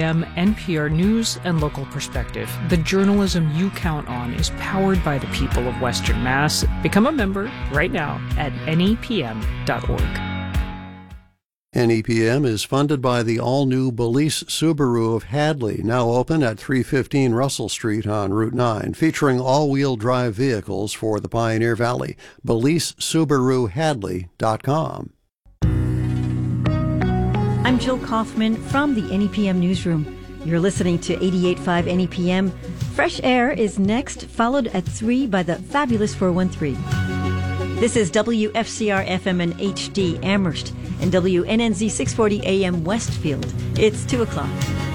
NPR News and Local Perspective. The journalism you count on is powered by the people of Western Mass. Become a member right now at nepm.org. NEPM is funded by the all-new Belize Subaru of Hadley, now open at 315 Russell Street on Route 9, featuring all-wheel drive vehicles for the Pioneer Valley. BelizeSubaruHadley.com. I'm Jill Kaufman from the NEPM Newsroom. You're listening to 88.5 NEPM. Fresh Air is next, followed at 3 by the Fabulous 413. This is WFCR FM and HD Amherst and WNNZ 640 AM Westfield. It's 2 o'clock.